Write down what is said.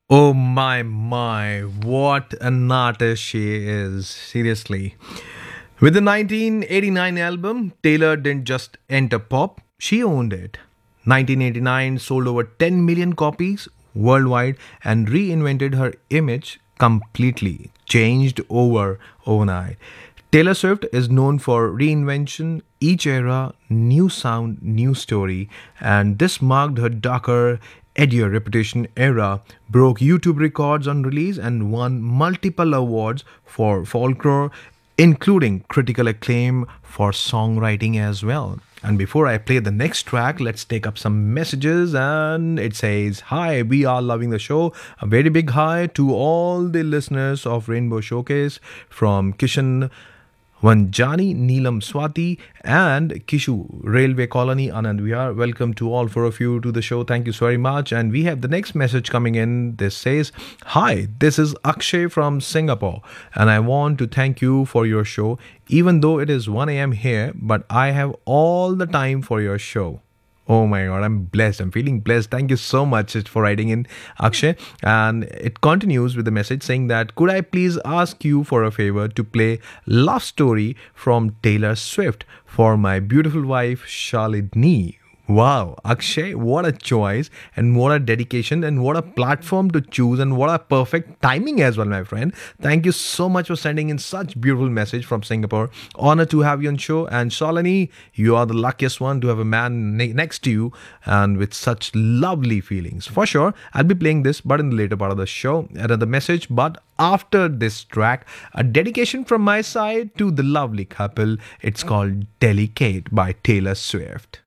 Oh my, what an artist she is, seriously. With the 1989 album, Taylor didn't just enter pop, she owned it. 1989 sold over 10 million copies worldwide and reinvented her image completely, changed overnight. Taylor Swift is known for reinvention, each era, new sound, new story, and this marked her darker, edgier reputation era, broke YouTube records on release, and won multiple awards for folklore, including critical acclaim for songwriting as well. And before I play the next track, let's take up some messages. And it says, "Hi, we are loving the show. A very big hi to all the listeners of Rainbow Showcase from Kishan Vanjani, Neelam Swati, and Kishu Railway Colony, Anand Vihar. Welcome to all four of you to the show. Thank you so very much. And we have the next message coming in. This says, "Hi, this is Akshay from Singapore, and I want to thank you for your show, even though it is 1 a.m. here, but I have all the time for your show." Oh my god, I'm blessed. I'm feeling blessed. Thank you so much for writing in, Akshay. And it continues with the message saying that, "Could I please ask you for a favor to play Love Story from Taylor Swift for my beautiful wife, Shalini?" Wow, Akshay, what a choice and what a dedication and what a platform to choose and what a perfect timing as well, my friend. Thank you so much for sending in such beautiful message from Singapore. Honor to have you on show. And Shalini, you are the luckiest one to have a man next to you and with such lovely feelings. For sure, I'll be playing this, but in the later part of the show, another message. But after this track, a dedication from my side to the lovely couple. It's called Delicate by Taylor Swift.